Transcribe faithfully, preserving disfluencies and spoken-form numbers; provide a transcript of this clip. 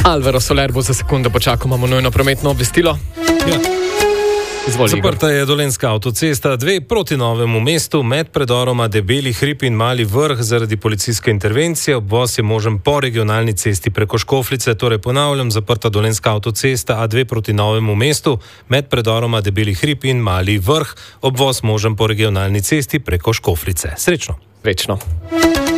Alvaro Soler bo za sekundo počakal, imamo nujno prometno obvestilo. Ja. Izvoli, Zaprta je Dolenjska avtocesta dve proti Novemu mestu med predoroma Debeli hrib in Mali vrh zaradi policijske intervencije. Obvoz je možen po regionalni cesti preko Škofljice, torej ponavljam, zaprta Dolenjska avtocesta A dve proti Novemu mestu med predoroma Debeli hrib in Mali vrh. Obvoz možen po regionalni cesti preko Škofljice. Srečno. Srečno.